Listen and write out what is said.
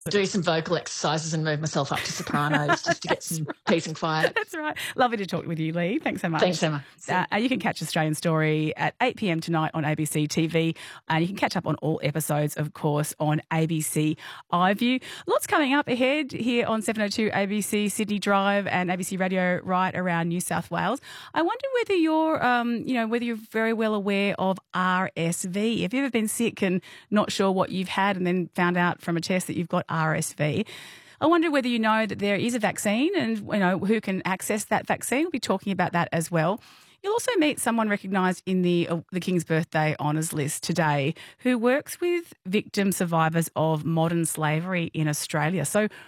do some vocal exercises and move myself up to sopranos just to get some peace and quiet. That's right. Lovely to talk with you, Lee. Thanks so much. Thanks, Emma. You can catch Australian Story at 8 p.m. tonight on ABC TV, and you can catch up on all episodes, of course, on ABC iView. Lots coming up ahead here on 702 ABC Sydney Drive and ABC Radio right around New South Wales. I wonder whether whether you're very well aware of RSV. Have you ever been sick and not sure what you've had, and then found out from a test that you've got RSV? I wonder whether you know that there is a vaccine and who can access that vaccine. We'll be talking about that as well. You'll also meet someone recognised in the King's Birthday Honours list today who works with victim survivors of modern slavery in Australia. So